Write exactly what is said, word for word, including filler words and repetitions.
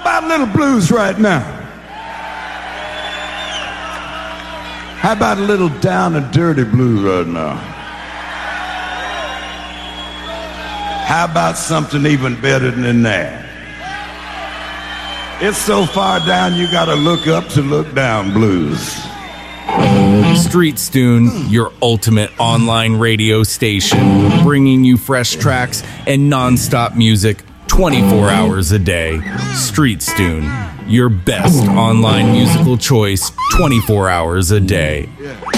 about a little blues right now? How about a little down and dirty blues right now? How about something even better than that? It's so far down you gotta look up to look down blues. Street Stune, your ultimate online radio station, bringing you fresh tracks and non-stop music twenty-four hours a day. Street Stune, your best online musical choice twenty-four hours a day.